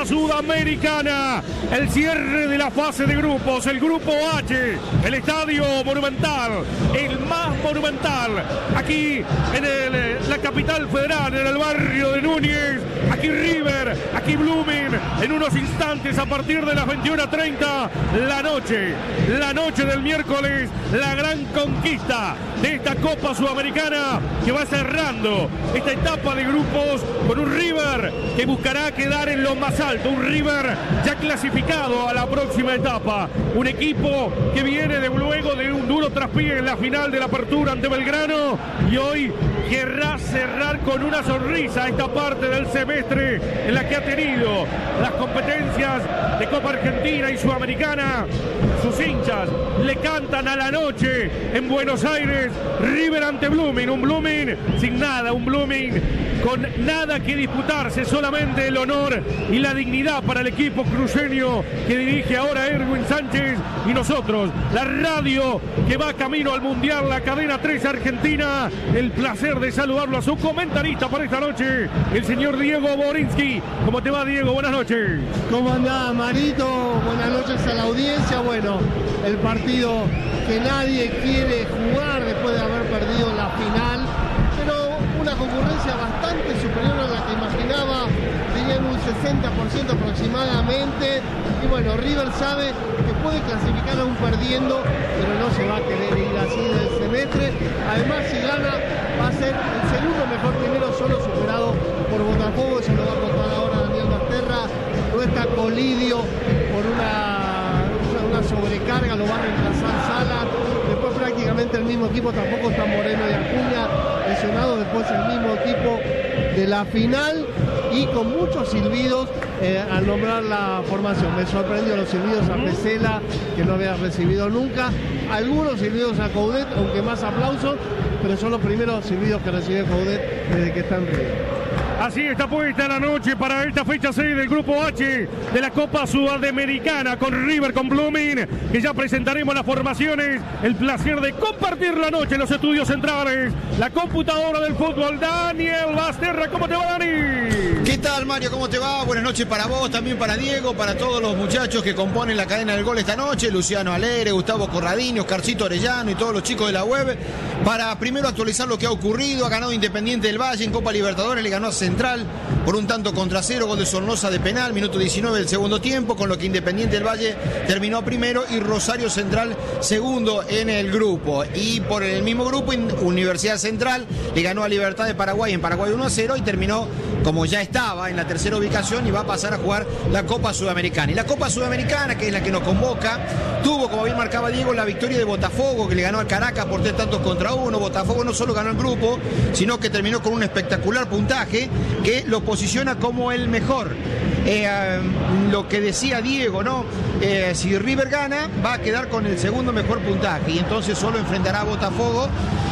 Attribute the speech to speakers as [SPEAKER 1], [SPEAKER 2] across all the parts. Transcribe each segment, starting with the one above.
[SPEAKER 1] Sudamericana. El cierre de la fase de grupos, el grupo H, el estadio monumental, el más monumental, aquí en la capital federal, en el barrio de Núñez. Aquí River, aquí Blooming, en unos instantes a partir de las 21:30, la noche del miércoles, la gran conquista de esta Copa Sudamericana que va cerrando esta etapa de grupos con un River que buscará quedar en lo más alto, un River ya clasificado a la próxima etapa, un equipo que viene de luego de un duro traspié en la final de la Apertura ante Belgrano y hoy querrá cerrar con una sonrisa esta parte del semestre en la que ha tenido las competencias de Copa Argentina y Sudamericana. Sus hinchas le cantan a la noche en Buenos Aires. River ante Blooming, un Blooming sin nada, un Blooming con nada que disputarse, solamente el honor y la dignidad para el equipo cruceño que dirige ahora Erwin Sánchez y nosotros, la radio que va camino al Mundial, la cadena 3 Argentina. El placer de saludarlo a su comentarista para esta noche, el señor Diego Borinsky. ¿Cómo te va, Diego? Buenas noches.
[SPEAKER 2] ¿Cómo andás, Marito? Buenas noches a la audiencia. Bueno, el partido que nadie quiere jugar después de haber perdido la final, pero una concurrencia bastante superior a la que imaginaba, diría un 60% aproximadamente. Y bueno, River sabe que puede clasificar aún perdiendo, pero no se va a querer ir así del semestre. Además, si gana, va a ser el segundo mejor primero, solo superado por Botafogo. Se lo va a contar ahora Daniel Basterra. No está Colidio por una sobrecarga, lo va a reemplazar Salas. Después prácticamente el mismo equipo, tampoco está Moreno y Acuña lesionados. Después el mismo equipo de la final y con muchos silbidos al nombrar la formación. Me sorprendió los silbidos a Pesela, que no había recibido nunca. Algunos silbidos a Coudet, aunque más aplausos, pero son los primeros silbidos que recibe Coudet desde que está en Río.
[SPEAKER 1] Así está puesta la noche para esta fecha 6 del Grupo H de la Copa Sudamericana con River, con Blooming, que ya presentaremos las formaciones. El placer de compartir la noche en los estudios centrales. La computadora del fútbol, Daniel Basterra. ¿Cómo te va, Dani?
[SPEAKER 3] ¿Qué tal, Mario? ¿Cómo te va? Buenas noches para vos, también para Diego, para todos los muchachos que componen la cadena del gol esta noche. Luciano Alegre, Gustavo Corradini, Oscarcito Orellano y todos los chicos de la web. Para primero actualizar lo que ha ocurrido. Ha ganado Independiente del Valle en Copa Libertadores, le ganó a Central por un tanto contra cero, gol de Sornosa de penal, minuto 19 del segundo tiempo, con lo que Independiente del Valle terminó primero y Rosario Central segundo en el grupo. Y por el mismo grupo, Universidad Central le ganó a Libertad de Paraguay en Paraguay 1-0 y terminó como ya estaba en la tercera ubicación y va a pasar a jugar la Copa Sudamericana. Y la Copa Sudamericana, que es la que nos convoca, tuvo, como bien marcaba Diego, la victoria de Botafogo, que le ganó al Caracas por 3 tantos contra 1. Botafogo no solo ganó el grupo, sino que terminó con un espectacular puntaje que lo posiciona como el mejor. Lo que decía Diego, ¿no? Si River gana, va a quedar con el segundo mejor puntaje y entonces solo enfrentará a Botafogo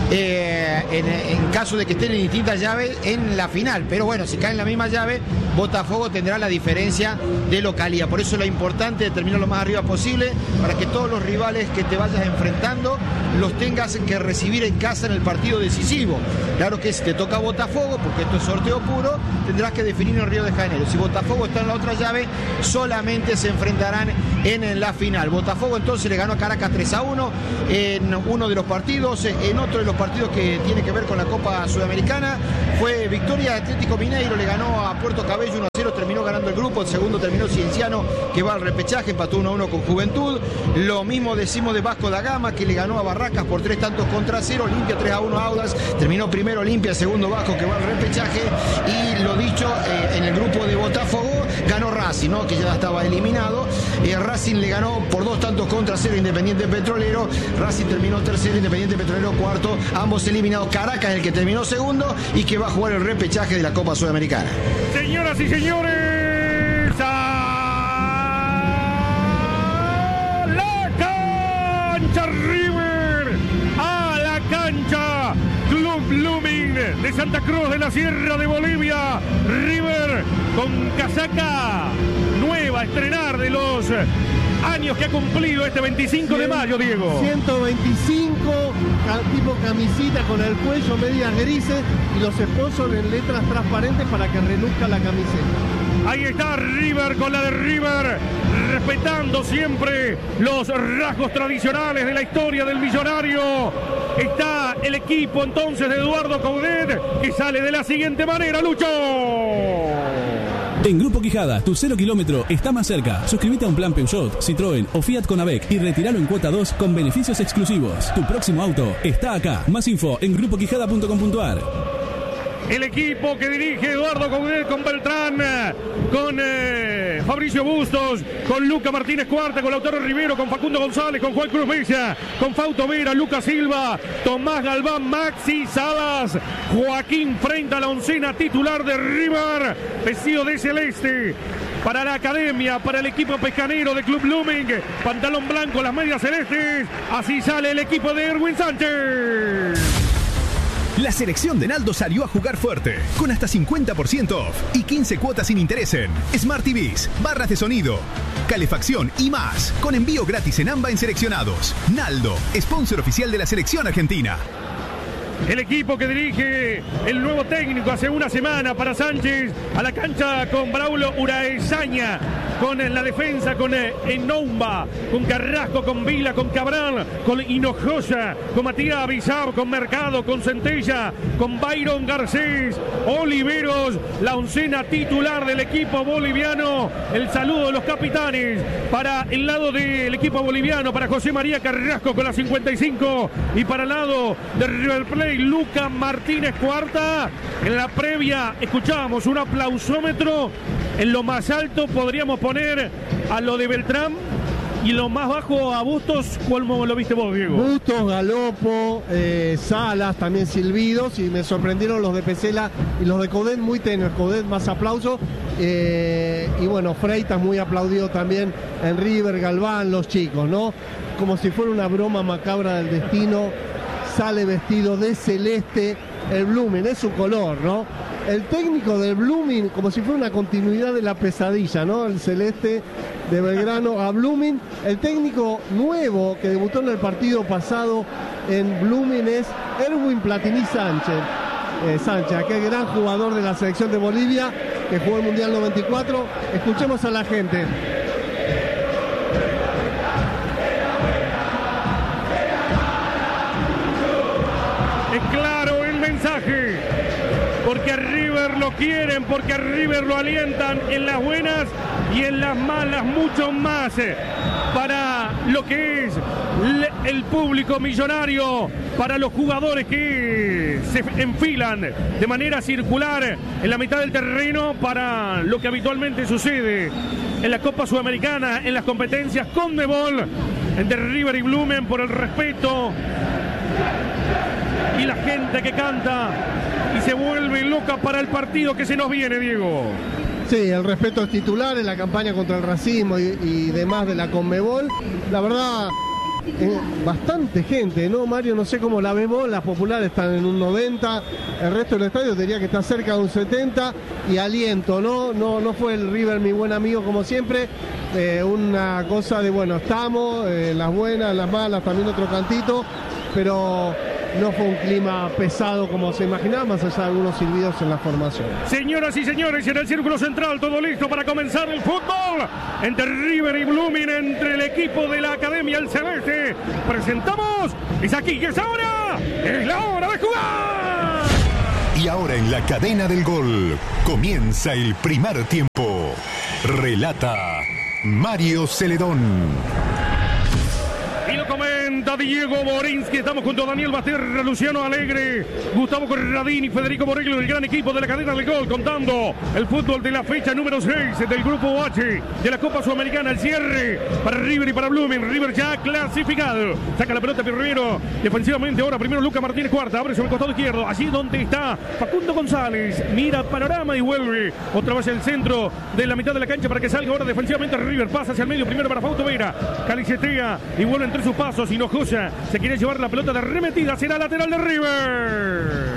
[SPEAKER 3] en caso de que estén en distintas llaves en la final. Pero bueno, si cae en la misma llave, Botafogo tendrá la diferencia de localía. Por eso es lo importante de terminar lo más arriba posible, para que todos los rivales que te vayas enfrentando los tengas que recibir en casa en el partido decisivo. Claro que si te toca Botafogo, porque esto es sorteo puro, tendrás que definir en Río de Janeiro. Si Botafogo está en la otra llave, solamente se enfrentarán en la final. Botafogo entonces le ganó a Caracas 3-1 en uno de los partidos. En otro de los partidos que tiene que ver con la Copa Sudamericana fue victoria de Atlético Mineiro, le ganó a Puerto Cabello 1-0, terminó ganando el grupo. El segundo terminó Cienciano, que va al repechaje, empató 1-1 con Juventud. Lo mismo decimos de Vasco da Gama, que le ganó a Barracas por 3 tantos contra 0. Olimpia 3-1 a Audax, terminó primero Olimpia, segundo Vasco, que va al repechaje. Y lo dicho, en el grupo de Botafogo ganó Racing, ¿no? Que ya estaba eliminado. Racing le ganó por 2 tantos contra 0 Independiente Petrolero. Racing terminó tercero, Independiente Petrolero cuarto, ambos eliminados. Caracas el que terminó segundo y que va a jugar el repechaje de la Copa Sudamericana.
[SPEAKER 1] Señoras y señores, a la cancha River, a la cancha Club Blooming de Santa Cruz de la Sierra de Bolivia. River con casaca nueva, estrenar de los años que ha cumplido este 25 de mayo, Diego.
[SPEAKER 2] 125, tipo camisita con el cuello, medias grises y los sponsors en letras transparentes para que reluzca la camiseta.
[SPEAKER 1] Ahí está River con la de River, respetando siempre los rasgos tradicionales de la historia del Millonario. Está el equipo entonces de Eduardo Coudet, que sale de la siguiente manera, Lucho.
[SPEAKER 4] En Grupo Quijada, tu 0 kilómetro está más cerca. Suscríbete a un plan Peugeot, Citroën o Fiat con AVEC y retíralo en cuota 2 con beneficios exclusivos. Tu próximo auto está acá. Más info en grupoquijada.com.ar.
[SPEAKER 1] El equipo que dirige Eduardo Coudet con Beltrán, con Fabricio Bustos, con Luca Martínez Cuarta, con Lautaro Rivero, con Facundo González, con Juan Cruz Mesa, con Fausto Vera, Lucas Silva, Tomás Galván, Maxi Salas, Joaquín frente a la oncena titular de River, vestido de celeste. Para la academia, para el equipo pescanero de Club Blooming, pantalón blanco, las medias celestes. Así sale el equipo de Erwin Sánchez.
[SPEAKER 5] La selección de Naldo salió a jugar fuerte, con hasta 50% off y 15 cuotas sin interés en Smart TVs, barras de sonido, calefacción y más, con envío gratis en AMBA en seleccionados. Naldo, sponsor oficial de la selección argentina.
[SPEAKER 1] El equipo que dirige el nuevo técnico hace una semana para Sánchez, a la cancha con Braulio Uraesaña, con la defensa, con Enoumba, con Carrasco, con Vila, con Cabral, con Hinojosa, con Matías Abizar, con Mercado, con Centella, con Byron Garcés, Oliveros, la oncena titular del equipo boliviano. El saludo de los capitanes para el lado del equipo boliviano, para José María Carrasco con la 55 y para el lado de River Plate, Luca Martínez Cuarta. En la previa escuchábamos un aplausómetro. En lo más alto podríamos poner a lo de Beltrán y lo más bajo a Bustos. ¿Cómo lo viste vos, Diego?
[SPEAKER 2] Bustos, Galopo, Salas, también silbidos, y me sorprendieron los de Pesela y los de Coudet muy tenues. Coudet más aplauso, y bueno, Freitas muy aplaudido también en River, Galván, los chicos, ¿no? Como si fuera una broma macabra del destino. Sale vestido de celeste el Blooming, es su color, ¿no? El técnico del Blooming, como si fuera una continuidad de la pesadilla, ¿no? El celeste de Belgrano a Blooming. El técnico nuevo que debutó en el partido pasado en Blooming es Erwin Platini Sánchez, aquel gran jugador de la selección de Bolivia que jugó el Mundial 94. Escuchemos a la gente.
[SPEAKER 1] Es claro el mensaje, porque a River lo quieren, porque a River lo alientan en las buenas y en las malas mucho más. Para lo que es el público millonario, para los jugadores que se enfilan de manera circular en la mitad del terreno, para lo que habitualmente sucede en la Copa Sudamericana, en las competencias CONMEBOL, entre River y Blooming, por el respeto y la gente que canta y se vuelve loca para el partido que se nos viene, Diego.
[SPEAKER 2] Sí, el respeto es titular en la campaña contra el racismo y demás de la CONMEBOL. La verdad, bastante gente, ¿no, Mario? No sé cómo la vemos, las populares están en un 90, el resto del estadio diría que está cerca de un 70, y aliento, no fue el River mi buen amigo como siempre, una cosa de, bueno, estamos, las buenas, las malas, también otro cantito, pero no fue un clima pesado como se imaginaba, más allá de algunos silbidos en la formación.
[SPEAKER 1] Señoras y señores, en el círculo central todo listo para comenzar el fútbol entre River y Blooming, entre el equipo de la Academia El Celeste. Presentamos, es aquí y es ahora, es la hora de jugar.
[SPEAKER 5] Y ahora en la cadena del gol comienza el primer tiempo. Relata Mario Celedón.
[SPEAKER 1] Y lo comenta Diego Borinsky. Estamos junto a Daniel Basterra, Luciano Alegre, Gustavo Corradini, Federico Borrello, el gran equipo de la cadena del gol, contando el fútbol de la fecha número 6 del Grupo H de la Copa Sudamericana. El cierre para River y para Blooming. River ya clasificado. Saca la pelota Pirriero. Defensivamente ahora primero Luca Martínez Cuarta. Abre sobre el costado izquierdo. Allí donde está Facundo González. Mira panorama y vuelve otra vez el centro de la mitad de la cancha para que salga ahora defensivamente River. Pasa hacia el medio primero para Fausto Vera. Calicetea y vuelve entre sus pasos. Hinojosa se quiere llevar la pelota de arremetida. Será lateral de River.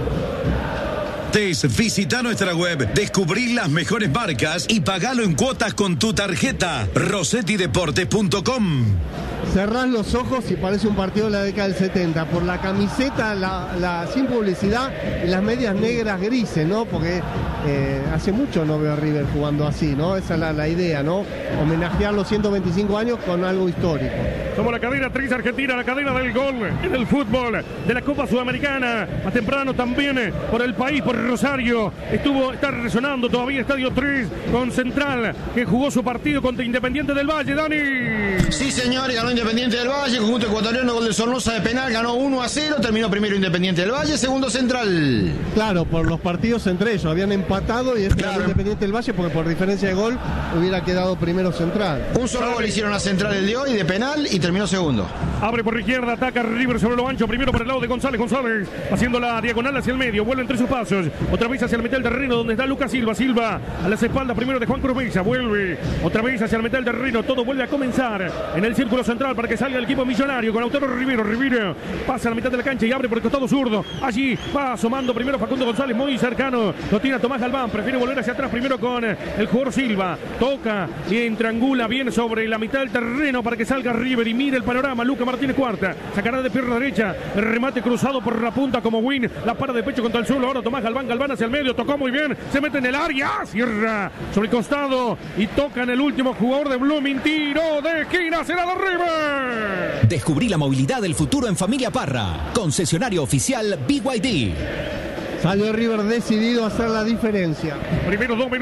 [SPEAKER 6] Visita nuestra web, descubrí las mejores marcas y pagalo en cuotas con tu tarjeta. RossettiDeportes.com.
[SPEAKER 2] cerrás los ojos y parece un partido de la década del 70, por la camiseta, la sin publicidad y las medias negras grises, ¿no? Porque hace mucho no veo a River jugando así, ¿no? Esa es la idea, ¿no? Homenajear los 125 años con algo histórico.
[SPEAKER 1] Somos la cadena Tris Argentina, la cadena del gol en el fútbol de la Copa Sudamericana. Más temprano también por el país, por Rosario, está resonando todavía Estadio 3 con Central, que jugó su partido contra Independiente del Valle. Dani.
[SPEAKER 3] Sí, señor, ganó Independiente del Valle, conjunto ecuatoriano, gol de Sornosa de penal, ganó 1-0, terminó primero Independiente del Valle, segundo Central.
[SPEAKER 2] Claro, por los partidos entre ellos, habían empatado y ganó Independiente del Valle porque por diferencia de gol hubiera quedado primero Central.
[SPEAKER 3] Un solo gol hicieron a Central el de hoy de penal y terminó segundo.
[SPEAKER 1] Abre por izquierda, ataca River sobre lo ancho, primero por el lado de González, haciendo la diagonal hacia el medio, vuelve entre sus pasos, otra vez hacia el mitad del terreno donde está Lucas Silva a las espaldas primero de Juan Cruz Mesa, vuelve otra vez hacia el mitad del terreno, todo vuelve a comenzar en el círculo central para que salga el equipo millonario con Lautaro Rivero pasa a la mitad de la cancha y abre por el costado zurdo, allí va asomando primero Facundo González, muy cercano, lo tira Tomás Galván, prefiere volver hacia atrás primero con el jugador Silva, toca y triangula bien sobre la mitad del terreno para que salga River y mire el panorama, Luca Martínez Cuarta, sacará de pierna derecha, el remate cruzado por la punta como Win, la para de pecho contra el suelo, ahora Tomás Galván hacia el medio, tocó muy bien, se mete en el área, cierra sobre el costado y toca en el último jugador de Blooming, tiro de esquina, será de River.
[SPEAKER 7] Descubrí la movilidad del futuro en Familia Parra, concesionario oficial BYD.
[SPEAKER 2] Salió River decidido a hacer la diferencia.
[SPEAKER 1] Primero dos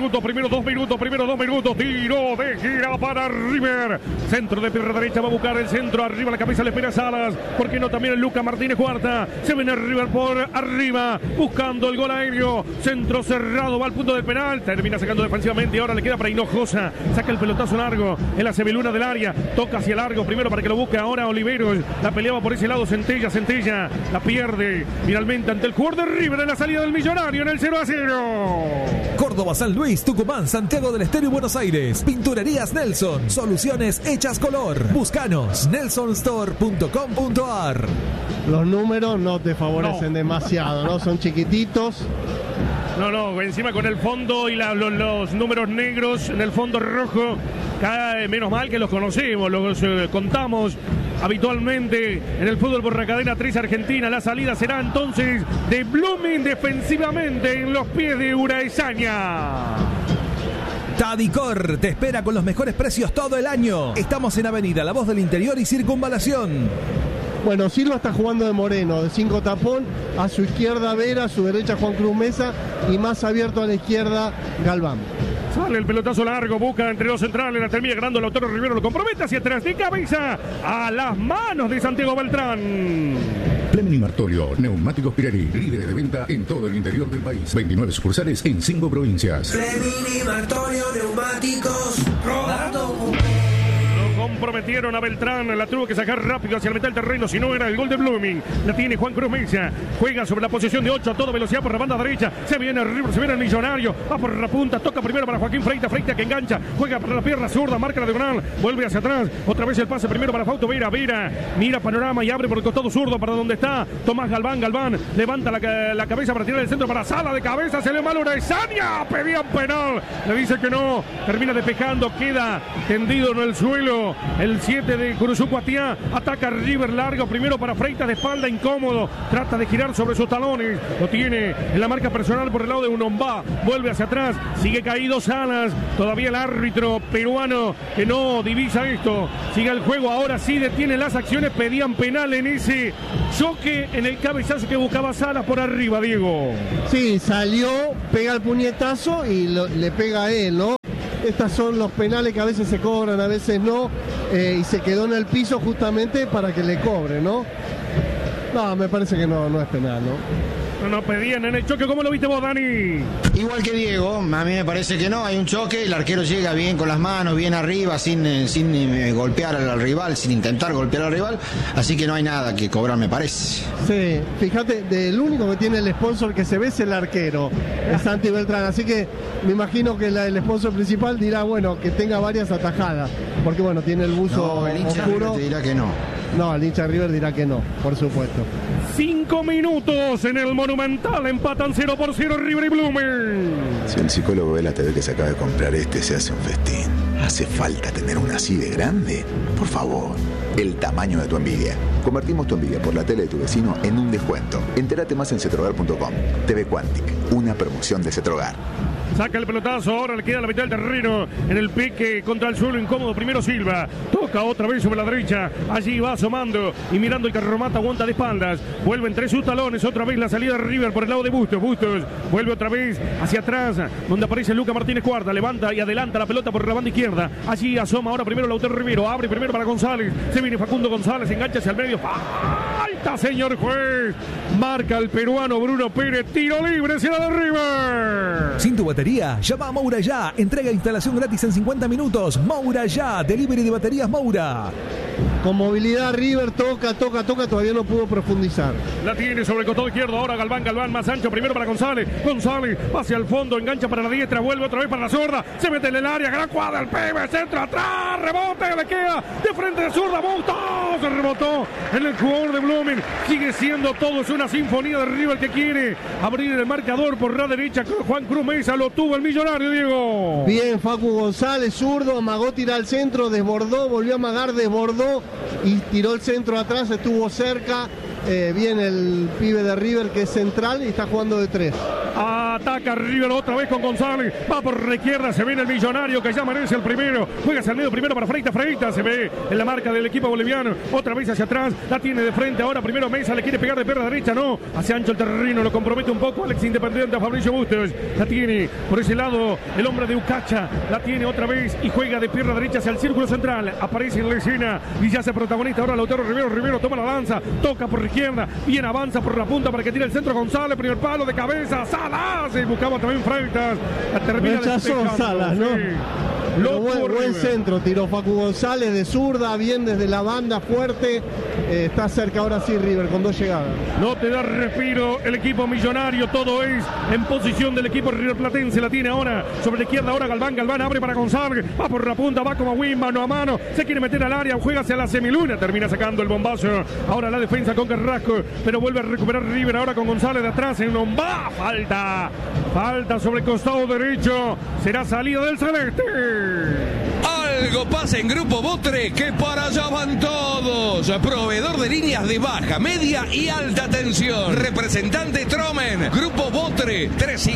[SPEAKER 1] minutos, tiro de gira para River. Centro de pierna derecha, va a buscar el centro, arriba la cabeza le espera Salas. ¿Por qué no también el Luca Martínez Cuarta? Se viene River por arriba, buscando el gol aéreo. Centro cerrado, va al punto del penal, termina sacando defensivamente, ahora le queda para Hinojosa. Saca el pelotazo largo en la semiluna del área, toca hacia largo, primero para que lo busque ahora Oliveros. La peleaba por ese lado Centella, la pierde finalmente ante el jugador de River en la salida del millonario en el 0-0.
[SPEAKER 8] Córdoba, San Luis, Tucumán, Santiago del Estero y Buenos Aires. Pinturerías Nelson. Soluciones hechas color. Búscanos. nelsonstore.com.ar.
[SPEAKER 2] Los números no te favorecen demasiado, ¿no? Son chiquititos.
[SPEAKER 1] No, encima con el fondo y los números negros en el fondo rojo, menos mal que los conocemos, los contamos habitualmente en el fútbol por la cadena 3 Argentina. La salida será entonces de Blooming defensivamente en los pies de Uraesaña.
[SPEAKER 8] Tadicor te espera con los mejores precios todo el año. Estamos en Avenida La Voz del Interior y Circunvalación.
[SPEAKER 2] Bueno, Silva está jugando de Moreno, de 5 tapón, a su izquierda Vera, a su derecha Juan Cruz Mesa y más abierto a la izquierda Galván.
[SPEAKER 1] Sale el pelotazo largo, busca entre los centrales, la termina ganando Lautaro Rivero, lo compromete hacia atrás de cabeza a las manos de Santiago Beltrán.
[SPEAKER 9] Fleming y Martorio, neumáticos Pirelli, líderes de venta en todo el interior del país. 29 sucursales en 5 provincias.
[SPEAKER 10] Fleming y Martorio, neumáticos, rodando.
[SPEAKER 1] Comprometieron a Beltrán, la tuvo que sacar rápido hacia el mitad del terreno, si no era el gol de Blooming. La tiene Juan Cruz Mesa, juega sobre la posición de 8 a toda velocidad por la banda derecha, se viene River, se viene el millonario, va por la punta, toca primero para Joaquín Freitas que engancha, juega por la pierna zurda, marca la diagonal, vuelve hacia atrás, otra vez el pase primero para Fausto Vera, mira panorama y abre por el costado zurdo para donde está Tomás Galván, levanta la cabeza para tirar el centro para Sala de cabeza, se le mal Uraesaña, pedían penal, le dice que no, termina despejando, queda tendido en el suelo. El 7 de Curuzucuatiá, ataca River largo, primero para Freitas de espalda, incómodo, trata de girar sobre sus talones, lo tiene en la marca personal por el lado de Unombá, vuelve hacia atrás, sigue caído Salas, todavía el árbitro peruano que no divisa esto, sigue el juego, ahora sí detiene las acciones, pedían penal en ese choque, en el cabezazo que buscaba Salas por arriba, Diego.
[SPEAKER 2] Sí, salió, pega el puñetazo y le pega a él, ¿no? Estos son los penales que a veces se cobran, a veces no, y se quedó en el piso justamente para que le cobre, ¿no? No, me parece que no es penal, ¿no?
[SPEAKER 1] No pedían en el choque, ¿cómo lo viste vos, Dani?
[SPEAKER 3] Igual que Diego, a mí me parece que no, hay un choque, el arquero llega bien con las manos, bien arriba, sin golpear al rival, sin intentar golpear al rival, así que no hay nada que cobrar, me parece.
[SPEAKER 2] Sí, fíjate, el único que tiene el sponsor que se ve es el arquero, es Santi Beltrán, así que me imagino que el sponsor principal dirá, bueno, que tenga varias atajadas, porque bueno, tiene el buzo
[SPEAKER 3] el hincha
[SPEAKER 2] oscuro.
[SPEAKER 3] te dirá que no.
[SPEAKER 2] No, el hincha de River dirá que no, por supuesto.
[SPEAKER 1] 5 minutos en el Monumental, empatan 0-0 River y Blooming.
[SPEAKER 11] Si un psicólogo ve la TV que se acaba de comprar se hace un festín. ¿Hace falta tener una así de grande? Por favor, el tamaño de tu envidia. Convertimos tu envidia por la tele de tu vecino en un descuento. Entérate más en cetrogar.com. TV Quantic, una promoción de Cetrogar.
[SPEAKER 1] Saca el pelotazo, ahora le queda la mitad del terreno en el pique contra el suelo incómodo. Primero Silva, toca otra vez sobre la derecha, allí va asomando y mirando el carromata, aguanta de espaldas, vuelve entre sus talones, otra vez la salida de River por el lado de Bustos, vuelve otra vez hacia atrás, donde aparece Luca Martínez Cuarta, levanta y adelanta la pelota por la banda izquierda, allí asoma ahora primero Lautaro Rivero, abre primero para González, se viene Facundo González, engancha hacia el medio, falta señor juez, marca el peruano Bruno Pérez, tiro libre hacia la de River.
[SPEAKER 8] Sin tu batería, llama a Moura ya. Entrega e instalación gratis en 50 minutos. Moura ya. Delivery de baterías Moura.
[SPEAKER 2] Con movilidad River, toca, todavía no pudo profundizar.
[SPEAKER 1] La tiene sobre el costado izquierdo, ahora Galván más ancho, primero para González hacia el fondo, engancha para la diestra, vuelve otra vez para la zurda, se mete en el área, gran cuadra, el PB, centro atrás, rebote, le queda de frente de zurda, se rebotó en el jugador de Blooming, sigue siendo todo, es una sinfonía de River que quiere abrir el marcador por la derecha, Juan Cruz Mesa, lo tuvo el millonario, Diego.
[SPEAKER 2] Bien, Facu González, zurdo, amagó, tira al centro, desbordó, volvió a amagar, desbordó y tiró el centro atrás, estuvo cerca. Bien el pibe de River que es central y está jugando de 3.
[SPEAKER 1] Ataca River otra vez con González, va por la izquierda, se viene el millonario que ya merece el primero, juega hacia el medio primero para Freitas, se ve en la marca del equipo boliviano, otra vez hacia atrás, la tiene de frente ahora, primero Mesa, le quiere pegar de perra derecha, no, hacia ancho el terreno, lo compromete un poco Alex Independiente a Fabricio Bustos, la tiene por ese lado el hombre de Ucacha, la tiene otra vez y juega de pierna derecha hacia el círculo central, aparece en la escena y ya se protagonista ahora Lautaro Rivero toma la danza, toca por la izquierda, bien avanza por la punta para que tire el centro González, primer palo de cabeza, Salas, y buscaba también Freitas, termina
[SPEAKER 2] rechazó Salas, ¿no? Sí. Buen centro, tiró Facu González de zurda, bien desde la banda, fuerte, está cerca ahora sí River con 2 llegadas.
[SPEAKER 1] No te da respiro el equipo millonario, todo es en posición del equipo riverplatense, la tiene ahora sobre la izquierda, ahora Galván abre para González, va por la punta, va como Win, mano a mano, se quiere meter al área, juega hacia la semiluna, termina sacando el bombazo, ahora la defensa con Carrasco, pero vuelve a recuperar River ahora con González de atrás, en un falta sobre el costado derecho, será salida del celeste.
[SPEAKER 12] Algo pasa en Grupo Botre, que para allá van todos. Proveedor de líneas de baja, media y alta tensión. Representante Tromen. Grupo Botre,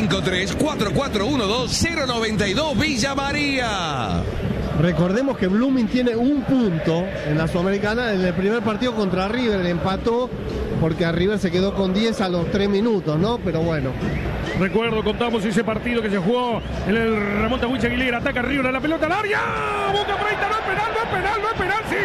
[SPEAKER 12] 353-4412-092 Villa María.
[SPEAKER 2] Recordemos que Blooming tiene 1 punto en la Sudamericana. En el primer partido contra River empató porque a River se quedó con 10 a los 3 minutos, ¿no? Pero bueno.
[SPEAKER 1] Recuerdo, contamos ese partido que se jugó en el Ramón Tahuichi Aguilera, ataca River a la pelota al área, Boca Freita, no es penal, sí,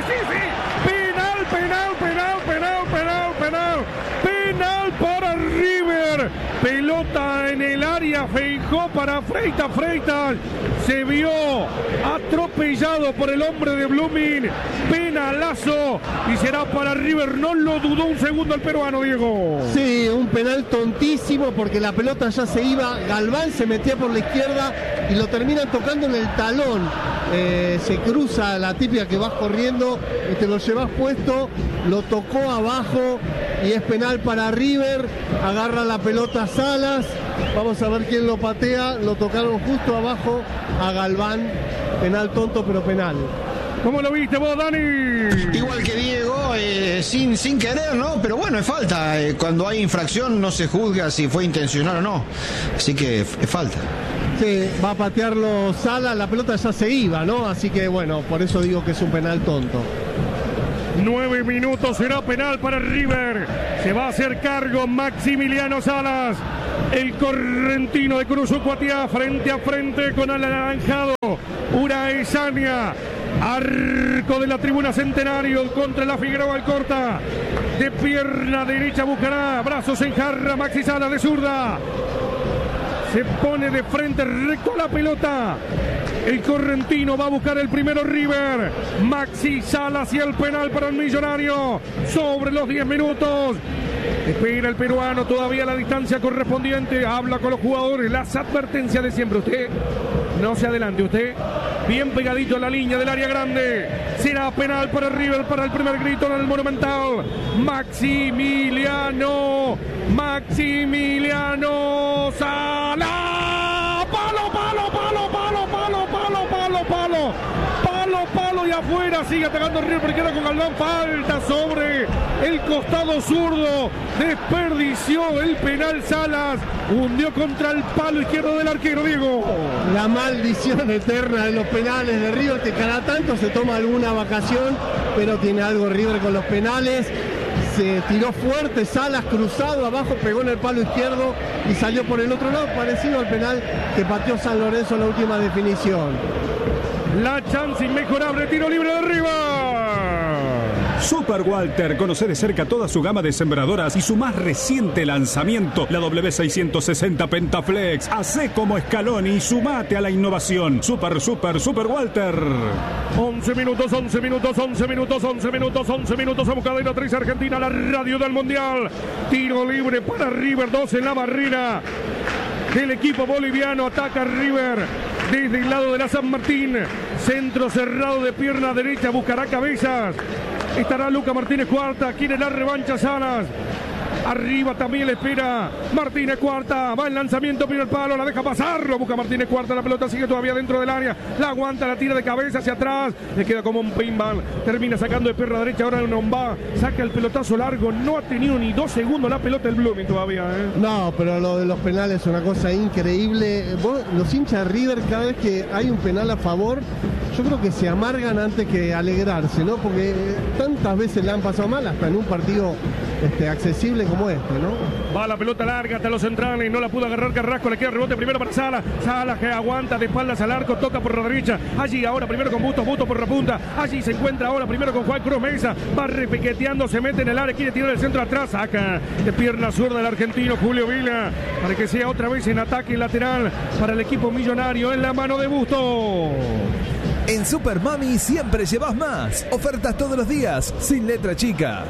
[SPEAKER 1] penal para River, pelota en el área, Feijó para Freitas, se vio atropellado por el hombre de Blooming, penalazo y será para River, no lo dudó un segundo el peruano, Diego.
[SPEAKER 2] Sí, un penal tontísimo porque la pelota ya se iba, Galván se metía por la izquierda y lo terminan tocando en el talón, se cruza la típica que vas corriendo y te lo llevas puesto, lo tocó abajo y es penal para River, agarra la pelota Salas, vamos a ver quién lo patea, lo tocaron justo abajo a Galván, penal tonto pero penal.
[SPEAKER 1] ¿Cómo lo viste vos, Dani?
[SPEAKER 3] Igual que Diego, sin querer, ¿no? Pero bueno, es falta. Cuando hay infracción no se juzga si fue intencional o no. Así que es falta.
[SPEAKER 2] Sí, va a patearlo Sala, la pelota ya se iba, ¿no? Así que bueno, por eso digo que es un penal tonto.
[SPEAKER 1] 9 minutos, será penal para River. Se va a hacer cargo Maximiliano Salas. El correntino de Cruz Ucuatiá frente a frente con el anaranjado Uraezania. Arco de la tribuna Centenario contra la Figueroa Alcorta. De pierna derecha buscará, brazos en jarra, Maxi Salas de zurda. Se pone de frente recto a la pelota. El correntino va a buscar el primero River. Maxi Salas y el penal para el millonario. Sobre los 10 minutos. Espera el peruano todavía la distancia correspondiente. Habla con los jugadores. Las advertencias de siempre. Usted no se adelante. Usted bien pegadito a la línea del área grande. Será penal para River para el primer grito en el Monumental. Maximiliano Salas. Sigue atacando River por izquierda con Galván. Falta sobre el costado zurdo. Desperdició el penal Salas. Hundió contra el palo izquierdo del arquero, Diego.
[SPEAKER 2] La maldición eterna de los penales de River, que cada tanto se toma alguna vacación, pero tiene algo River con los penales. Se tiró fuerte, Salas cruzado abajo, pegó en el palo izquierdo y salió por el otro lado, parecido al penal que pateó San Lorenzo en la última definición.
[SPEAKER 1] La chance inmejorable, tiro libre de River.
[SPEAKER 13] Super Walter, conoce de cerca toda su gama de sembradoras y su más reciente lanzamiento, la W660 Pentaflex. Hacé como Scaloni y sumate a la innovación. Super Walter.
[SPEAKER 1] 11 minutos, 11 minutos, 11 minutos, 11 minutos, 11 minutos. Somos Cadena 3 Argentina, la radio del Mundial. Tiro libre para River, 2 en la barrera. El equipo boliviano ataca a River desde el lado de la San Martín. Centro cerrado de pierna derecha, buscará Cabezas. Estará Luca Martínez Cuarta, quiere la revancha Salas. Arriba también le espera Martínez Cuarta. Va el lanzamiento, primer palo, la deja pasar. Lo busca Martínez Cuarta, la pelota sigue todavía dentro del área. La aguanta, la tira de cabeza hacia atrás. Le queda como un pinball. Termina sacando de pierna derecha. Ahora un Ombá. Saca el pelotazo largo. No ha tenido ni 2 segundos la pelota el Blooming todavía.
[SPEAKER 2] No, pero lo de los penales es una cosa increíble. Los hinchas de River, cada vez que hay un penal a favor, yo creo que se amargan antes que alegrarse, ¿no? Porque tantas veces le han pasado mal, hasta en un partido accesible como este, ¿no?
[SPEAKER 1] Va la pelota larga hasta los centrales, no la pudo agarrar Carrasco, le queda rebote primero para Salas. Salas que aguanta de espaldas al arco, toca por la derecha. Allí ahora primero con Bustos por la punta. Allí se encuentra ahora primero con Juan Cruz Mesa. Va repiqueteando, se mete en el área, quiere tirar el centro atrás. Saca de pierna zurda el argentino Julio Vila para que sea otra vez en ataque lateral para el equipo millonario en la mano de Bustos.
[SPEAKER 8] En Super Mami siempre llevas más. Ofertas todos los días, sin letra chica.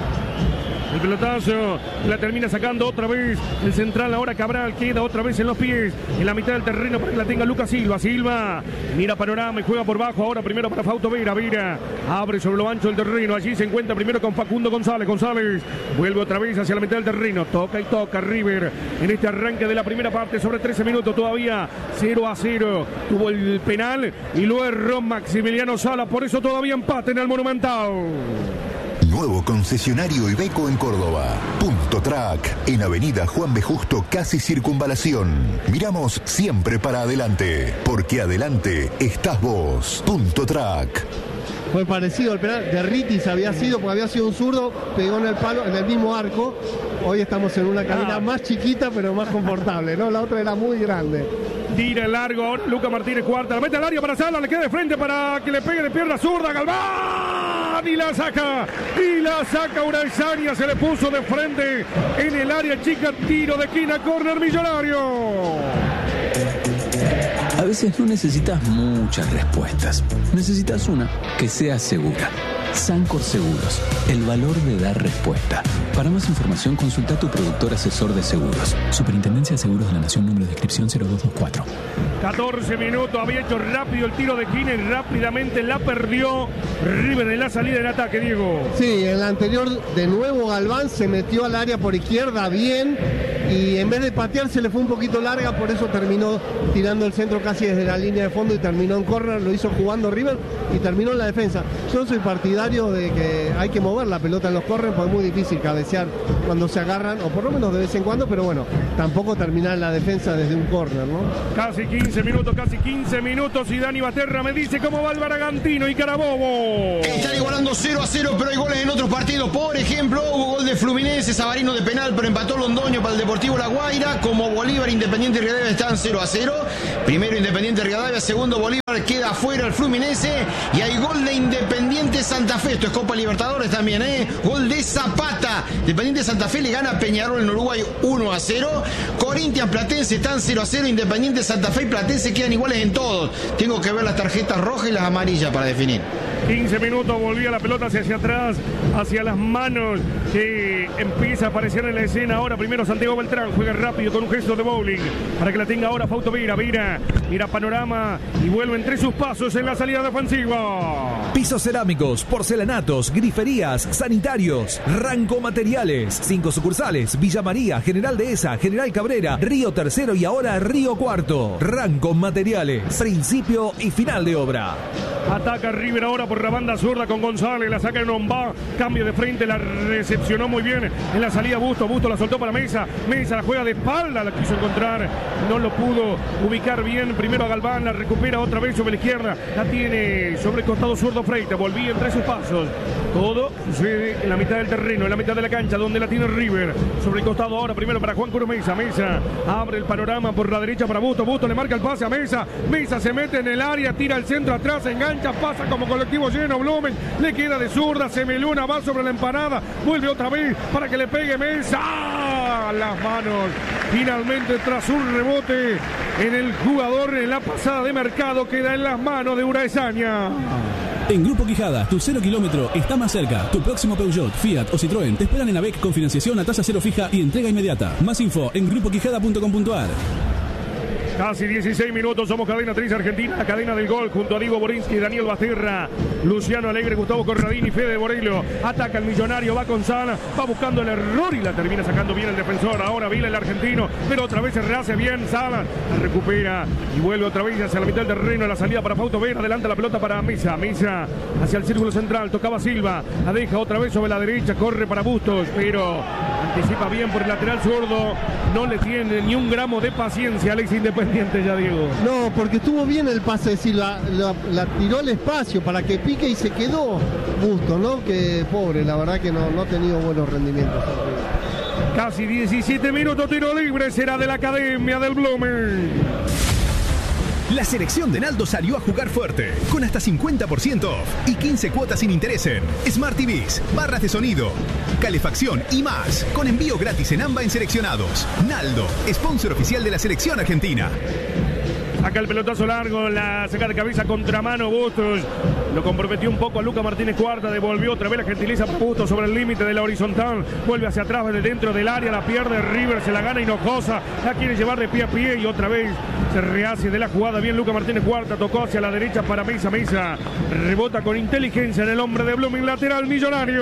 [SPEAKER 1] El pelotazo la termina sacando otra vez el central. Ahora Cabral queda otra vez en los pies, en la mitad del terreno para que la tenga Lucas Silva. Silva mira panorama y juega por bajo. Ahora primero para Fausto Vera. Vera abre sobre lo ancho del terreno. Allí se encuentra primero con Facundo González. González vuelve otra vez hacia la mitad del terreno. Toca y toca River en este arranque de la primera parte. Sobre 13 minutos todavía 0-0. Tuvo el penal y lo erró Maximiliano Sala. Por eso todavía empate en el Monumental.
[SPEAKER 14] Nuevo concesionario Iveco en Córdoba. Punto Track, en Avenida Juan B. Justo, casi Circunvalación. Miramos siempre para adelante, porque adelante estás vos. Punto Track.
[SPEAKER 2] Fue parecido al penal de Ritis, había sido, porque había sido un zurdo, pegó en el palo, en el mismo arco. Hoy estamos en una cabina más chiquita, pero más confortable, ¿no? La otra era muy grande.
[SPEAKER 1] Tira el largo ahora Luca Martínez Cuarta, la mete al área para Sala, le queda de frente para que le pegue de pierna zurda, Galván, y la saca Uraizania, se le puso de frente en el área chica, tiro de esquina, córner Millonario.
[SPEAKER 15] A veces no necesitas muchas respuestas, necesitas una que sea segura. Sancor Seguros, el valor de dar respuesta. Para más información, consulta a tu productor asesor de seguros. Superintendencia de Seguros de la Nación, número de inscripción 0224.
[SPEAKER 1] 14 minutos, había hecho rápido el tiro de esquina y rápidamente la perdió River en la salida del ataque, Diego.
[SPEAKER 2] Sí, en la anterior de nuevo Galván se metió al área por izquierda bien y en vez de patear se le fue un poquito larga, por eso terminó tirando el centro casi desde la línea de fondo y terminó en córner, lo hizo jugando River y terminó en la defensa. Yo soy partidario de que hay que mover la pelota en los córner porque es muy difícil cabecear cuando se agarran, o por lo menos de vez en cuando, pero bueno, tampoco terminar en la defensa desde un córner, ¿no?
[SPEAKER 1] Casi 15 minutos y Dani Baterra me dice cómo va el Bragantino y Carabobo.
[SPEAKER 3] Están igualando 0-0, pero hay goles en otros partidos. Por ejemplo, hubo gol de Fluminense, Savarino de penal, pero empató Londoño para el Deportivo La Guaira. Como Bolívar, Independiente y Rivadavia están 0-0. Primero Independiente Rivadavia, segundo Bolívar, queda afuera el Fluminense. Y hay gol de Independiente Santa Fe, esto es Copa Libertadores también, gol de Zapata. Independiente Santa Fe le gana a Peñarol en Uruguay 1-0. Corinthians Platense están 0-0. Independiente Santa Fe y Platense quedan iguales en todos. Tengo que ver las tarjetas rojas y las amarillas para definir.
[SPEAKER 1] 15 minutos, volvía la pelota hacia atrás, hacia las manos que empieza a aparecer en la escena ahora. Primero Santiago Beltrán, juega rápido con un gesto de bowling para que la tenga ahora Fausto Vera. Mira panorama y vuelve entre sus pasos en la salida defensiva.
[SPEAKER 8] Pisos cerámicos, porcelanatos, griferías, sanitarios, Ranco Materiales. 5 sucursales: Villa María, General Dehesa, General Cabrera, Río Tercero y ahora Río Cuarto. Ranco Materiales, principio y final de obra.
[SPEAKER 1] Ataca River ahora por la banda zurda con González, la saca en Ombá, cambio de frente, la recepcionó muy bien en la salida Busto la soltó para Mesa la juega de espalda, la quiso encontrar, no lo pudo ubicar bien, primero a Galván, la recupera otra vez sobre la izquierda, la tiene sobre el costado zurdo Freitas, volvía entre sus pasos, todo sucede en la mitad del terreno, en la mitad de la cancha donde la tiene River, sobre el costado ahora primero para Juan Cruz Mesa abre el panorama por la derecha para Busto le marca el pase a Mesa se mete en el área, tira el centro atrás, engancha, pasa como colectivo lleno, Blumen, le queda de zurda, Semeluna va sobre la empanada, vuelve otra vez para que le pegue Mesa, las manos, finalmente tras un rebote en el jugador en la pasada de Mercado, queda en las manos de Uraesaña.
[SPEAKER 4] En Grupo Quijada, tu 0 kilómetro está más cerca. Tu próximo Peugeot, Fiat o Citroën te esperan en AVEC con financiación a tasa cero fija y entrega inmediata. Más info en grupoquijada.com.ar.
[SPEAKER 1] Casi 16 minutos, somos Cadena 3 Argentina, la cadena del gol, junto a Diego Borinsky, Daniel Basterra, Luciano Alegre, Gustavo Corradini, Fede Borello. Ataca el Millonario, va con Sala, va buscando el error y la termina sacando bien el defensor. Ahora Vila el argentino, pero otra vez se rehace bien Sala, la recupera y vuelve otra vez hacia la mitad del terreno, la salida para Fausto Vera, adelanta la pelota para Mesa hacia el círculo central, tocaba Silva, la deja otra vez sobre la derecha, corre para Bustos, pero anticipa bien por el lateral zurdo, no le tiene ni un gramo de paciencia Alex Independiente ya, Diego.
[SPEAKER 2] No, porque estuvo bien el pase de Silva, la tiró al espacio para que pique y se quedó Bustos, ¿no? Que pobre, la verdad que no ha tenido buenos rendimientos.
[SPEAKER 1] Casi 17 minutos, tiro libre, será de la Academia del Blumen.
[SPEAKER 5] La selección de Naldo salió a jugar fuerte, con hasta 50% off y 15 cuotas sin interés en Smart TVs, barras de sonido, calefacción y más, con envío gratis en AMBA en seleccionados. Naldo, sponsor oficial de la selección argentina.
[SPEAKER 1] Acá el pelotazo largo, la saca de cabeza contramano Bustos. Lo comprometió un poco a Luca Martínez Cuarta, devolvió otra vez la gentileza para Bustos sobre el límite de la horizontal. Vuelve hacia atrás, desde dentro del área, la pierde River, se la gana Hinojosa, la quiere llevar de pie a pie y otra vez se rehace de la jugada. Bien Luca Martínez Cuarta, tocó hacia la derecha para Mesa, rebota con inteligencia en el hombre de Blooming, lateral Millonario.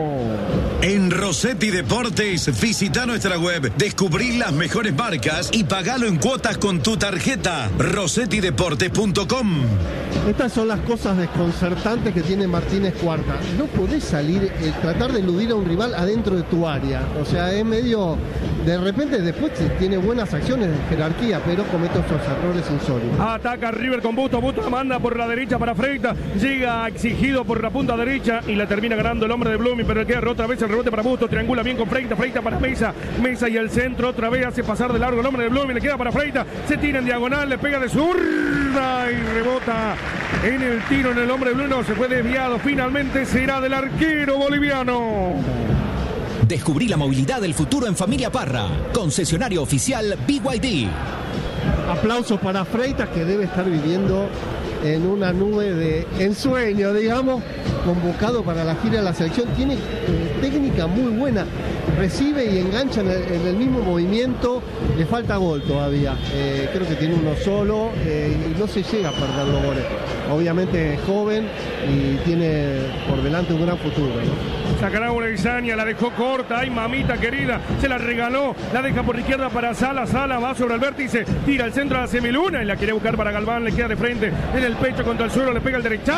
[SPEAKER 6] En Rossetti Deportes, visita nuestra web, descubrí las mejores marcas y pagalo en cuotas con tu tarjeta. RossettiDeportes.com.
[SPEAKER 2] Estas son las cosas desconcertantes que tiene Martínez Cuarta. No podés salir, tratar de eludir a un rival adentro de tu área. O sea, es medio... De repente después tiene buenas acciones de jerarquía, pero comete esos errores insólitos.
[SPEAKER 1] Ataca River con Bustos, la manda por la derecha para Freitas, llega exigido por la punta derecha y la termina ganando el hombre de Blooming, pero queda otra vez el rebote para Bustos, triangula bien con Freitas para Mesa y el centro otra vez hace pasar de largo el hombre de Blooming, le queda para Freitas, se tira en diagonal, le pega de zurda y rebota en el tiro en el hombre de Blooming, se fue desviado, finalmente será del arquero boliviano.
[SPEAKER 7] Descubrí la movilidad del futuro en Familia Parra. Concesionario oficial BYD.
[SPEAKER 2] Aplausos para Freitas, que debe estar viviendo en una nube de ensueño, digamos, convocado para la gira de la selección. Tiene técnica muy buena, recibe y engancha en el mismo movimiento, le falta gol todavía. Creo que tiene uno solo y no se llega a perder los goles. Obviamente es joven y tiene por delante un gran futuro, ¿no?
[SPEAKER 1] Sacará Uraesaña, la dejó corta, ay mamita querida, se la regaló, la deja por la izquierda para Sala, va sobre el vértice, tira el centro a la Semiluna y la quiere buscar para Galván, le queda de frente, en el pecho contra el suelo, le pega el derechazo,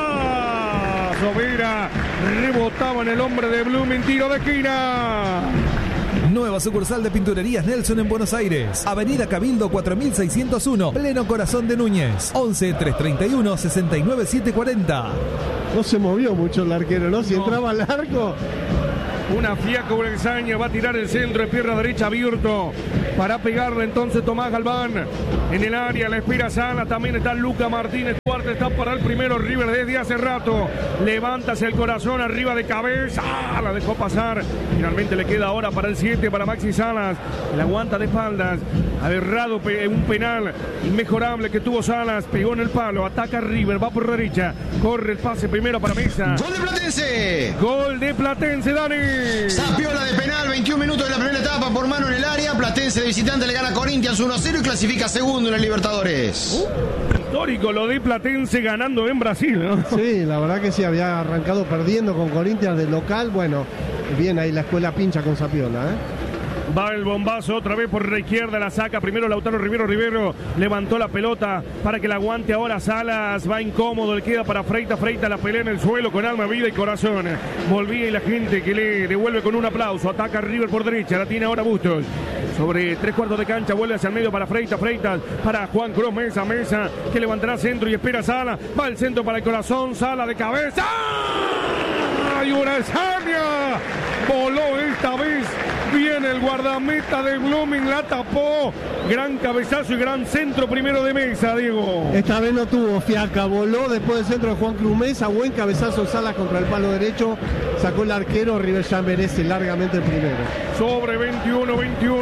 [SPEAKER 1] Vera, rebotaba en el hombre de Blooming, tiro de esquina.
[SPEAKER 8] Nueva sucursal de Pinturerías Nelson en Buenos Aires. Avenida Cabildo 4601, pleno corazón de Núñez. 11 331 69 740.
[SPEAKER 2] No se movió mucho el arquero, ¿no? Si entraba al arco.
[SPEAKER 1] Una fiaca Uraesaña, va a tirar el centro de pierna derecha abierto para pegarle entonces Tomás Galván. En el área la espera Sala, también está Luca Martínez Cuarta. Deportes está para el primero River desde hace rato. Levántase el corazón arriba de cabeza. La dejó pasar. Finalmente le queda ahora para el 7, para Maxi Salas. El aguanta de espaldas. Ha errado un penal inmejorable que tuvo Salas. Pegó en el palo. Ataca River. Va por derecha. Corre el pase primero para Mesa.
[SPEAKER 3] ¡Gol de Platense!
[SPEAKER 1] Gol de Platense, Dani.
[SPEAKER 3] Sapiola de penal. 21 minutos de la primera etapa por mano en el área. Platense de visitante le gana a Corinthians 1-0 y clasifica segundo en el Libertadores.
[SPEAKER 1] Histórico lo de Platense ganando en Brasil, ¿no?
[SPEAKER 2] Sí, la verdad que sí, había arrancado perdiendo con Corinthians de local. Bueno, bien ahí la escuela pincha con Sapiola,
[SPEAKER 1] Va el bombazo otra vez por la izquierda, la saca primero Lautaro Rivero levantó la pelota para que la aguante ahora Salas, va incómodo, le queda para Freitas la pelea en el suelo con alma, vida y corazón. Volvía y la gente que le devuelve con un aplauso, ataca River por derecha, la tiene ahora Bustos. Sobre 3/4 de cancha, vuelve hacia el medio para Freitas para Juan Cruz, Mesa, que levantará centro y espera Sala, va el centro para el corazón, Sala de cabeza. ¡Ay, Urazaña! Voló esta vez. Viene el guardameta de Blooming, la tapó. Gran cabezazo y gran centro primero de Mesa, Diego.
[SPEAKER 2] Esta vez no tuvo fiaca, voló después del centro de Juan Cruz Mesa. Buen cabezazo Salas contra el palo derecho. Sacó el arquero, River ya merece largamente el primero.
[SPEAKER 1] Sobre 21.